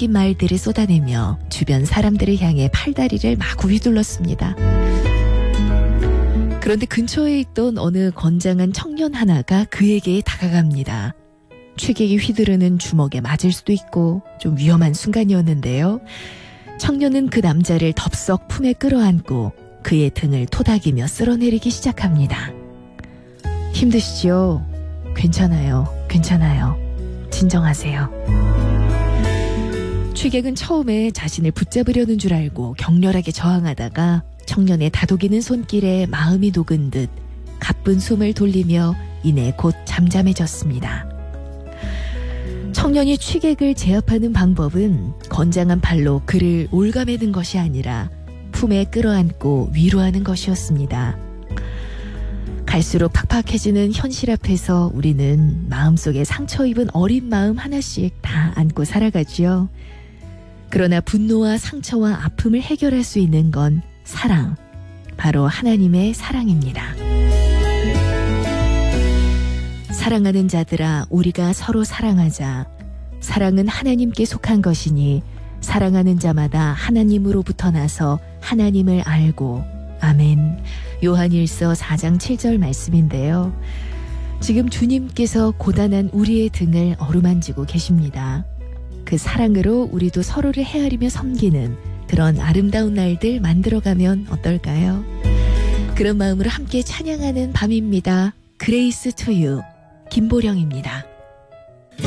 섞인 말들을 쏟아내며 주변 사람들을 향해 팔다리를 마구 휘둘렀습니다. 그런데 근처에 있던 어느 건장한 청년 하나가 그에게 다가갑니다. 취객이 휘두르는 주먹에 맞을 수도 있고 좀 위험한 순간이었는데요. 청년은 그 남자를 덥석 품에 끌어안고 그의 등을 토닥이며 쓸어내리기 시작합니다. 힘드시죠? 괜찮아요. 괜찮아요. 진정하세요. 취객은 처음에 자신을 붙잡으려는 줄 알고 격렬하게 저항하다가 청년의 다독이는 손길에 마음이 녹은 듯 가쁜 숨을 돌리며 이내 곧 잠잠해졌습니다. 청년이 취객을 제압하는 방법은 건장한 팔로 그를 올가매는 것이 아니라 품에 끌어안고 위로하는 것이었습니다. 갈수록 팍팍해지는 현실 앞에서 우리는 마음속에 상처 입은 어린 마음 하나씩 다 안고 살아가지요. 그러나 분노와 상처와 아픔을 해결할 수 있는 건 사랑, 바로 하나님의 사랑입니다. 사랑하는 자들아, 우리가 서로 사랑하자. 사랑은 하나님께 속한 것이니 사랑하는 자마다 하나님으로부터 나서 하나님을 알고. 아멘. 요한일서 4장 7절 말씀인데요. 지금 주님께서 고단한 우리의 등을 어루만지고 계십니다. 그 사랑으로 우리도 서로를 헤아리며 섬기는 그런 아름다운 날들 만들어가면 어떨까요? 그런 마음으로 함께 찬양하는 밤입니다. 그레이스 투 유, 김보령입니다.